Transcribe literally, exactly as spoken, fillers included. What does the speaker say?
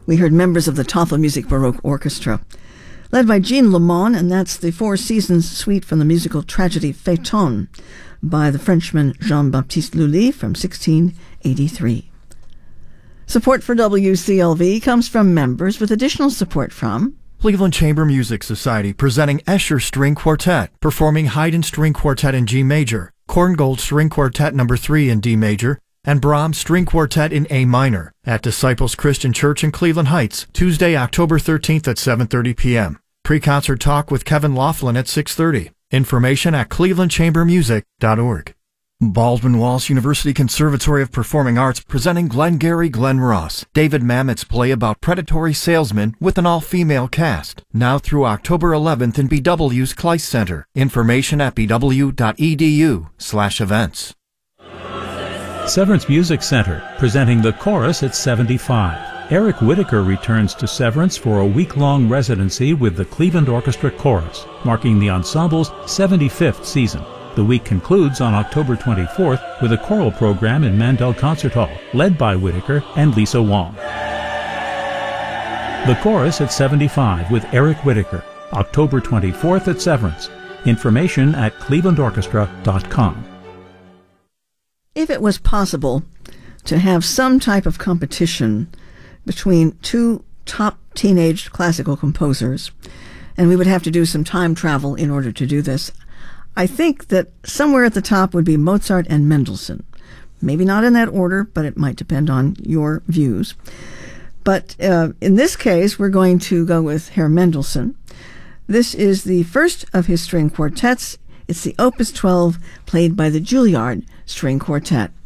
We heard members of the Toffel Music Baroque Orchestra, led by Jean Lemon, and that's the Four Seasons suite from the musical tragedy Phaeton by the Frenchman Jean-Baptiste Lully from sixteen eighty-three. Support for W C L V comes from members, with additional support from Cleveland Chamber Music Society, presenting Escher String Quartet, performing Haydn String Quartet in G major, Korngold String Quartet number three in D major, and Brahms String Quartet in A minor at Disciples Christian Church in Cleveland Heights, Tuesday, October thirteenth at seven thirty p.m. Pre-concert talk with Kevin Laughlin at six thirty. Information at cleveland chamber music dot org. Baldwin Wallace University Conservatory of Performing Arts presenting Glengarry Glen Ross, David Mamet's play about predatory salesmen with an all-female cast. Now through October eleventh in B W's Kleist Center. Information at b w dot e d u slash events. Severance Music Center, presenting The Chorus at seventy-five. Eric Whitaker returns to Severance for a week-long residency with the Cleveland Orchestra Chorus, marking the ensemble's seventy-fifth season. The week concludes on October twenty-fourth with a choral program in Mandel Concert Hall, led by Whitaker and Lisa Wong. The Chorus at seventy-five with Eric Whitaker, October twenty-fourth at Severance. Information at cleveland orchestra dot com. If it was possible to have some type of competition between two top teenage classical composers, and we would have to do some time travel in order to do this, I think that somewhere at the top would be Mozart and Mendelssohn. Maybe not in that order, but it might depend on your views. But uh, in this case, we're going to go with Herr Mendelssohn. This is the first of his string quartets. It's the Opus twelve, played by the Juilliard String Quartet.